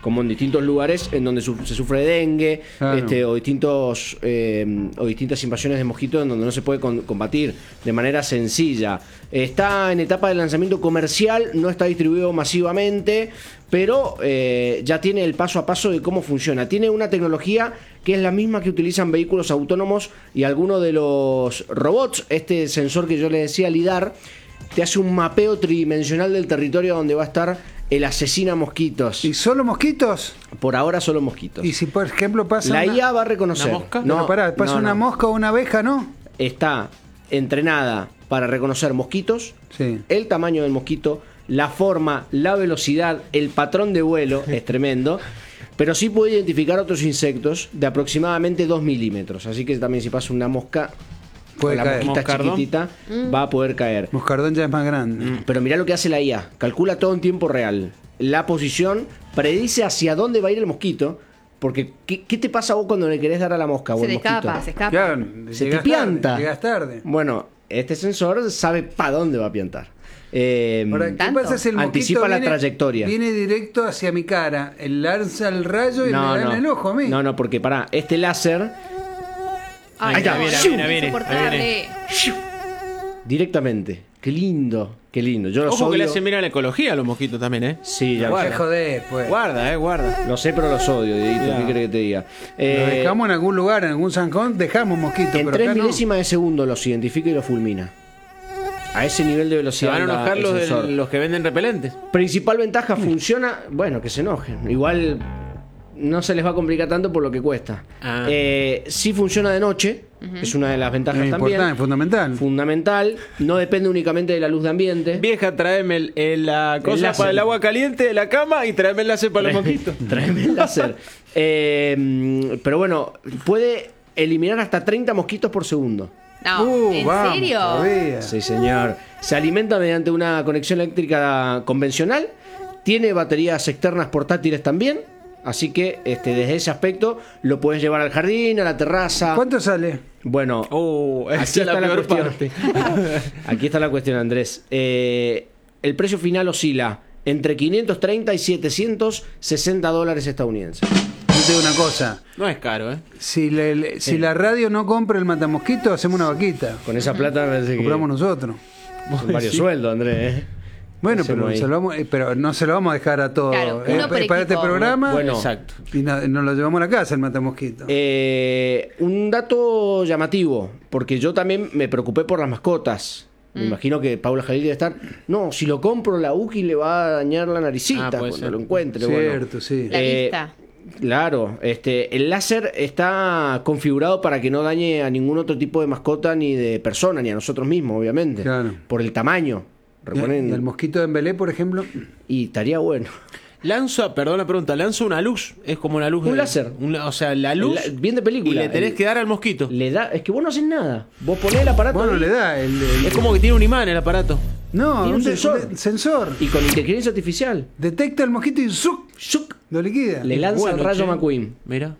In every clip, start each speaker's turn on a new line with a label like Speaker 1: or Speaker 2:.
Speaker 1: como en distintos lugares en donde se sufre de dengue, o distintas invasiones de mosquitos en donde no se puede combatir de manera sencilla. Está en etapa de lanzamiento comercial, no está distribuido masivamente, pero ya tiene el paso a paso de cómo funciona. Tiene una tecnología que es la misma que utilizan vehículos autónomos y algunos de los robots. Este sensor que yo les decía, LIDAR, te hace un mapeo tridimensional del territorio donde va a estar el asesina mosquitos.
Speaker 2: ¿Y solo mosquitos?
Speaker 1: Por ahora solo mosquitos.
Speaker 2: ¿Y si por ejemplo pasa
Speaker 1: la IA va a reconocer?
Speaker 3: ¿Una mosca?
Speaker 2: No, pará, pasa una mosca o una abeja, ¿no?
Speaker 1: Está entrenada para reconocer mosquitos,
Speaker 2: Sí.
Speaker 1: el tamaño del mosquito, la forma, la velocidad, el patrón de vuelo, es tremendo. Pero sí puede identificar otros insectos de aproximadamente 2 milímetros. Así que también si pasa una mosca,
Speaker 2: Puede
Speaker 1: la
Speaker 2: caer.
Speaker 1: mosquita
Speaker 3: ¿Moscardón?
Speaker 1: chiquitita, va a poder caer.
Speaker 2: Moscardón ya es más grande.
Speaker 1: Pero mirá lo que hace la IA. Calcula todo en tiempo real. La posición, predice hacia dónde va a ir el mosquito. Porque, ¿qué te pasa vos cuando le querés dar a la mosca o
Speaker 4: Se
Speaker 1: al
Speaker 4: te
Speaker 1: mosquito?
Speaker 4: escapa, se escapa.
Speaker 2: Claro,
Speaker 1: Se te
Speaker 2: llegás
Speaker 1: pianta.
Speaker 2: tarde, llegás tarde.
Speaker 1: Bueno, este sensor sabe para dónde va a piantar.
Speaker 2: Ahora, ¿qué
Speaker 4: ¿Tanto?
Speaker 2: pasa si el mosquito
Speaker 1: Anticipa la trayectoria.
Speaker 2: viene directo hacia mi cara? Él lanza el rayo y me da en el ojo a mí.
Speaker 1: No, porque pará, este láser
Speaker 4: Ay,
Speaker 1: Ahí está.
Speaker 4: no,
Speaker 3: Viene.
Speaker 4: insoportable.
Speaker 1: directamente. Qué lindo, qué lindo. Yo los
Speaker 3: Ojo que le
Speaker 1: odio.
Speaker 3: hacen bien a la ecología a los mosquitos también, ¿eh?
Speaker 1: Sí, ya
Speaker 2: Guarda, joder, pues.
Speaker 3: Guarda, guarda.
Speaker 1: lo sé, pero los odio, Dieguito.
Speaker 3: Ya.
Speaker 1: ¿Qué querés que te diga?
Speaker 2: Lo dejamos en algún lugar, en algún zancón, dejamos mosquitos,
Speaker 1: En
Speaker 2: pero
Speaker 1: 3
Speaker 2: acá no.
Speaker 1: milésimas de segundo los identifica y los fulmina. A ese nivel de
Speaker 3: Se
Speaker 1: velocidad.
Speaker 3: van a
Speaker 1: anda
Speaker 3: enojar
Speaker 1: el
Speaker 3: los,
Speaker 1: sensor.
Speaker 3: los que venden repelentes.
Speaker 1: Principal ventaja, funciona. Bueno, que se enojen. Igual no se les va a complicar tanto por lo que cuesta.
Speaker 3: Ah.
Speaker 1: Sí funciona de noche. Es una de las ventajas
Speaker 2: Es
Speaker 1: también.
Speaker 2: importante, fundamental.
Speaker 1: Fundamental. No depende únicamente de la luz de ambiente.
Speaker 3: Vieja, tráeme la cosa
Speaker 1: láser.
Speaker 3: para el agua caliente de la cama y tráeme el láser para los mosquitos.
Speaker 1: Tráeme el láser. Pero bueno, puede eliminar hasta 30 mosquitos por segundo.
Speaker 4: No, ¿en
Speaker 2: vamos,
Speaker 4: serio?
Speaker 2: todavía.
Speaker 1: Sí, señor. Se alimenta mediante una conexión eléctrica convencional. Tiene baterías externas portátiles también. Así que desde ese aspecto lo puedes llevar al jardín, a la terraza.
Speaker 2: ¿Cuánto sale?
Speaker 1: Bueno,
Speaker 3: Esa
Speaker 1: aquí
Speaker 3: es la
Speaker 1: está la
Speaker 3: peor
Speaker 1: cuestión.
Speaker 3: parte.
Speaker 1: Aquí está la cuestión, Andrés. El precio final oscila entre 530 y 760 dólares estadounidenses.
Speaker 2: Yo te digo una cosa.
Speaker 3: No es caro, ¿eh?
Speaker 2: Si la radio no compra el matamosquito, hacemos una vaquita.
Speaker 1: Con esa plata me parece que
Speaker 2: Compramos nosotros.
Speaker 1: son varios sueldos, Andrés.
Speaker 2: Bueno,
Speaker 1: Hacemos
Speaker 2: pero,
Speaker 1: ahí.
Speaker 2: pero no se lo vamos a dejar a todos.
Speaker 4: Claro, uno por
Speaker 2: para este
Speaker 4: equipo.
Speaker 2: programa
Speaker 1: Bueno.
Speaker 3: Exacto.
Speaker 2: y nos lo llevamos a la casa el matamosquito.
Speaker 1: Un dato llamativo, porque yo también me preocupé por las mascotas. Me imagino que Paula Jalil debe estar. No, si lo compro, la UCI le va a dañar la naricita
Speaker 3: puede
Speaker 1: cuando
Speaker 3: ser.
Speaker 1: lo encuentre.
Speaker 2: Cierto,
Speaker 1: Bueno,
Speaker 2: sí.
Speaker 4: La vista.
Speaker 1: Claro, el láser está configurado para que no dañe a ningún otro tipo de mascota ni de persona, ni a nosotros mismos, obviamente.
Speaker 2: Claro.
Speaker 1: Por el tamaño. Recuerden,
Speaker 2: ¿Y el mosquito de Embelé, por ejemplo?
Speaker 1: y estaría bueno.
Speaker 3: Perdón la pregunta, lanza una luz. Es como una luz.
Speaker 1: Un láser.
Speaker 3: O sea, la luz.
Speaker 1: Bien de película.
Speaker 3: Y le tenés que dar al mosquito.
Speaker 1: Le da, es que vos no haces nada. Vos ponés el aparato
Speaker 2: Bueno,
Speaker 1: ahí,
Speaker 2: le da
Speaker 3: Es como que tiene un imán el aparato.
Speaker 2: No,
Speaker 1: Tiene un sensor.
Speaker 2: sensor.
Speaker 1: y con inteligencia artificial
Speaker 2: Detecta el mosquito y ¡zuc!
Speaker 1: ¡shuc!
Speaker 2: Lo liquida.
Speaker 1: le lanza
Speaker 3: Bueno,
Speaker 1: el rayo
Speaker 3: che.
Speaker 1: McQueen.
Speaker 3: Mira.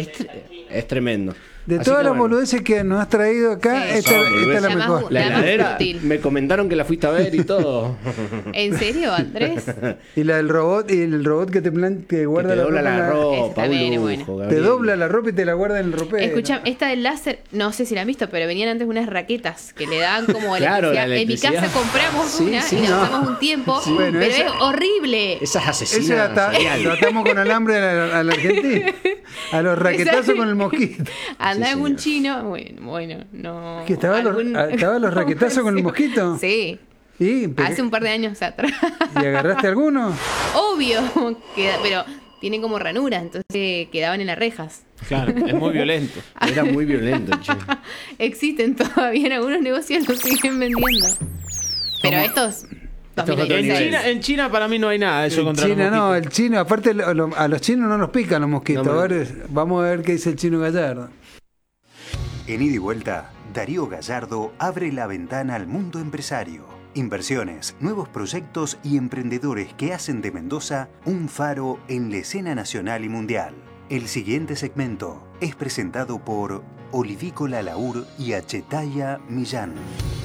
Speaker 1: Es tremendo.
Speaker 2: De
Speaker 1: Así
Speaker 2: todas
Speaker 1: que
Speaker 2: las
Speaker 1: bueno.
Speaker 2: boludeces que nos has traído acá,
Speaker 4: Sí.
Speaker 2: esta
Speaker 1: Son
Speaker 2: es la
Speaker 1: boludeces.
Speaker 2: mejor.
Speaker 1: La
Speaker 4: La más
Speaker 1: heladera,
Speaker 4: útil.
Speaker 1: me comentaron que la fuiste a ver y todo.
Speaker 4: ¿En serio, Andrés?
Speaker 2: Y la del robot, y el robot que te guarda
Speaker 1: que te dobla la
Speaker 2: en
Speaker 1: ropa,
Speaker 4: Esa también es
Speaker 1: un
Speaker 4: buena.
Speaker 1: lujo,
Speaker 2: Te
Speaker 1: Gabriel.
Speaker 2: dobla la ropa y te la guarda en el ropero.
Speaker 4: Escucha, esta del láser, no sé si la han visto, pero venían antes unas raquetas que le daban como
Speaker 1: Claro, la
Speaker 4: electricidad. En mi
Speaker 1: electricidad.
Speaker 4: casa compramos
Speaker 1: Sí,
Speaker 4: una
Speaker 1: sí,
Speaker 4: y la
Speaker 1: no.
Speaker 4: usamos un tiempo,
Speaker 2: Sí, bueno,
Speaker 4: pero
Speaker 2: esa-
Speaker 4: es horrible.
Speaker 1: Esas
Speaker 2: Ese
Speaker 1: asesinas. seriales.
Speaker 2: lo atamos con alambre a la Argentina. A los raquetazos con el mosquito.
Speaker 4: Andá
Speaker 1: Sí,
Speaker 4: en un
Speaker 1: señor.
Speaker 4: chino, bueno, no.
Speaker 2: ¿Que estaban los raquetazos con el mosquito?
Speaker 4: Sí,
Speaker 2: ¿Y,
Speaker 4: hace un par de años atrás.
Speaker 2: ¿Y agarraste alguno?
Speaker 4: Obvio, pero tienen como ranura, entonces quedaban en las rejas.
Speaker 3: Claro, es muy violento.
Speaker 1: Era muy violento, che.
Speaker 4: Existen todavía en algunos negocios, los siguen vendiendo. Pero estos,
Speaker 1: es otro
Speaker 4: 2016.
Speaker 1: nivel.
Speaker 3: En China para mí no hay nada de eso
Speaker 2: En
Speaker 3: contra
Speaker 2: China
Speaker 3: los
Speaker 2: no,
Speaker 3: mosquitos.
Speaker 2: el chino, aparte a los chinos no los pican los mosquitos.
Speaker 1: No,
Speaker 2: A ver, vamos a ver qué dice el chino Gallardo.
Speaker 5: En Ida y Vuelta, Darío Gallardo abre la ventana al mundo empresario. Inversiones, nuevos proyectos y emprendedores que hacen de Mendoza un faro en la escena nacional y mundial. El siguiente segmento es presentado por Olivícola Laur y Achetaya Millán.